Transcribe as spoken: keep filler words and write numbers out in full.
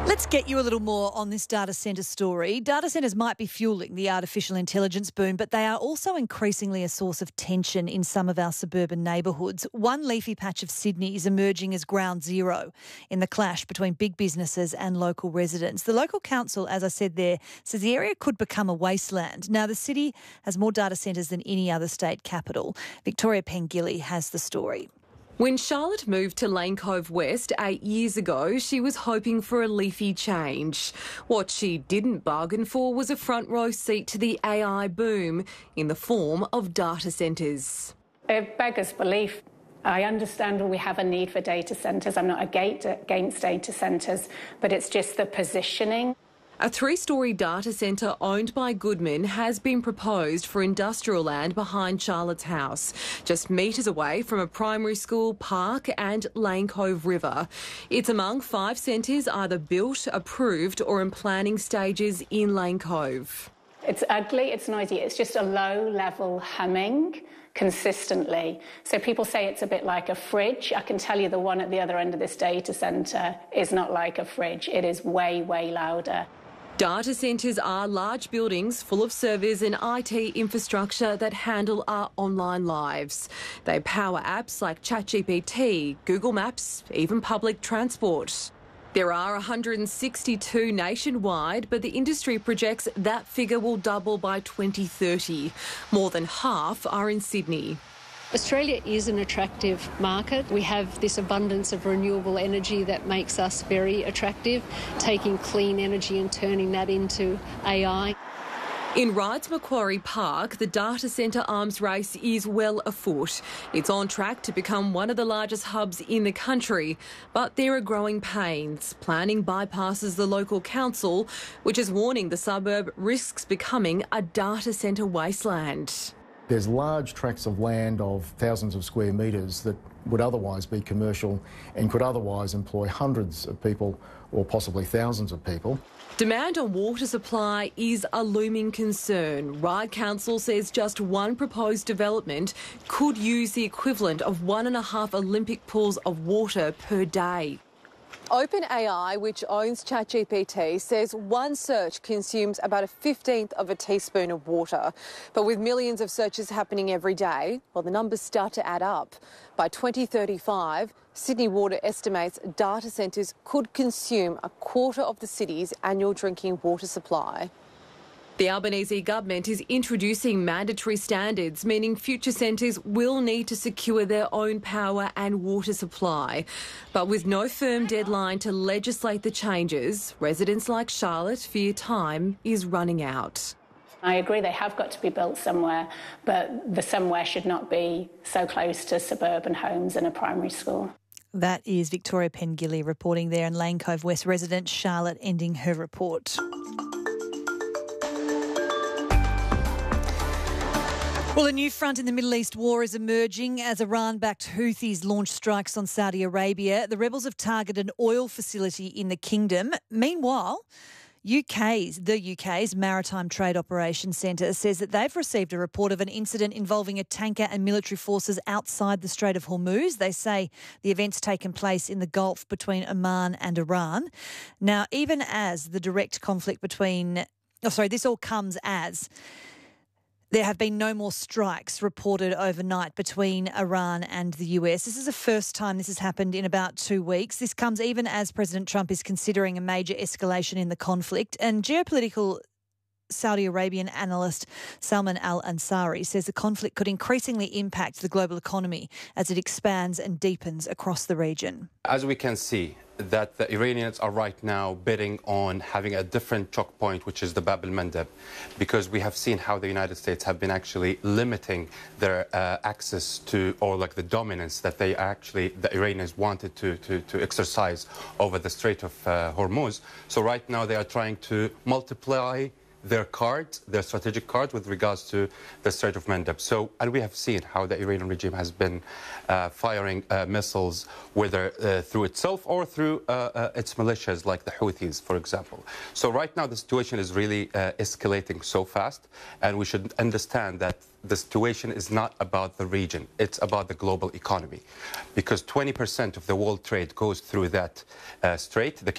Let's get you a little more on this data centre story. Data centres might be fuelling the artificial intelligence boom, but they are also increasingly a source of tension in some of our suburban neighbourhoods. One leafy patch of Sydney is emerging as ground zero in the clash between big businesses and local residents. The local council, as I said there, says the area could become a wasteland. Now, the city has more data centres than any other state capital. Victoria Pengilly has the story. When Charlotte moved to Lane Cove West eight years ago, she was hoping for a leafy change. What she didn't bargain for was a front row seat to the A I boom in the form of data centres. It beggars belief. I understand we have a need for data centres. I'm not against data centres, but it's just the positioning. A three-storey data centre owned by Goodman has been proposed for industrial land behind Charlotte's house, just metres away from a primary school, park and Lane Cove River. It's among five centres either built, approved or in planning stages in Lane Cove. It's ugly, it's noisy, it's just a low-level humming consistently. So people say it's a bit like a fridge. I can tell you the one at the other end of this data centre is not like a fridge. It is way, way louder. Data centres are large buildings full of servers and I T infrastructure that handle our online lives. They power apps like ChatGPT, Google Maps, even public transport. There are one hundred sixty-two nationwide, but the industry projects that figure will double by twenty thirty. More than half are in Sydney. Australia is an attractive market. We have this abundance of renewable energy that makes us very attractive, taking clean energy and turning that into A I. In Rydes Macquarie Park, the data centre arms race is well afoot. It's on track to become one of the largest hubs in the country, but there are growing pains. Planning bypasses the local council, which is warning the suburb risks becoming a data centre wasteland. There's large tracts of land of thousands of square metres that would otherwise be commercial and could otherwise employ hundreds of people or possibly thousands of people. Demand on water supply is a looming concern. Ryde Council says just one proposed development could use the equivalent of one and a half Olympic pools of water per day. OpenAI, which owns ChatGPT, says one search consumes about a fifteenth of a teaspoon of water. But with millions of searches happening every day, well, the numbers start to add up. By twenty thirty-five, Sydney Water estimates data centres could consume a quarter of the city's annual drinking water supply. The Albanese government is introducing mandatory standards, meaning future centres will need to secure their own power and water supply. But with no firm deadline to legislate the changes, residents like Charlotte fear time is running out. I agree they have got to be built somewhere, but the somewhere should not be so close to suburban homes and a primary school. That is Victoria Pengilly reporting there, and Lane Cove West resident Charlotte ending her report. Well, a new front in the Middle East war is emerging as Iran-backed Houthis launch strikes on Saudi Arabia. The rebels have targeted an oil facility in the kingdom. Meanwhile, U K's, the U K's Maritime Trade Operations Centre says that they've received a report of an incident involving a tanker and military forces outside the Strait of Hormuz. They say the event's taken place in the Gulf between Oman and Iran. Now, even as the direct conflict between... Oh, sorry, this all comes as... There have been no more strikes reported overnight between Iran and the U S. This is the first time this has happened in about two weeks. This comes even as President Trump is considering a major escalation in the conflict. And geopolitical Saudi Arabian analyst Salman al-Ansari says the conflict could increasingly impact the global economy as it expands and deepens across the region. As we can see, that the Iranians are right now betting on having a different choke point, which is the Bab el-Mandeb, because we have seen how the United States have been actually limiting their uh, access to, or like the dominance that they actually, the Iranians wanted to, to, to exercise over the Strait of uh, Hormuz. So right now they are trying to multiply their cards, their strategic cards with regards to the Strait of Mandeb. So, and we have seen how the Iranian regime has been uh, firing uh, missiles, whether uh, through itself or through uh, uh, its militias, like the Houthis, for example. So right now the situation is really uh, escalating so fast, and we should understand that the situation is not about the region, it's about the global economy, because twenty percent of the world trade goes through that uh, strait. The